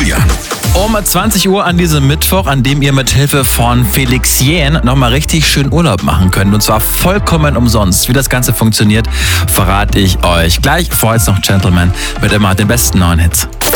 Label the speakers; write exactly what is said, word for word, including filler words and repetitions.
Speaker 1: Julian.
Speaker 2: Um zwanzig Uhr an diesem Mittwoch, an dem ihr mit Hilfe von Felixien nochmal richtig schön Urlaub machen könnt. Und zwar vollkommen umsonst. Wie das Ganze funktioniert, verrate ich euch gleich. Vorher jetzt noch Gentleman mit immer den besten neuen Hits.